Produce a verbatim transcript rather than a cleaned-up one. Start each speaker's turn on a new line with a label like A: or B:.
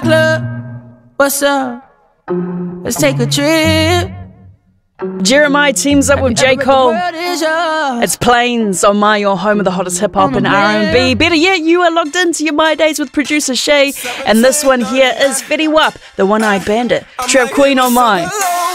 A: Club, what's up? Let's take a trip.
B: Jeremiah teams up with J. Cole.
A: It's
B: It's Plains on My Your Home of the hottest hip hop and R and B. Better yet, you are logged into your My Days with producer Shay, and this one here is Fetty Wap, the One-Eyed Bandit, Trap Queen on My.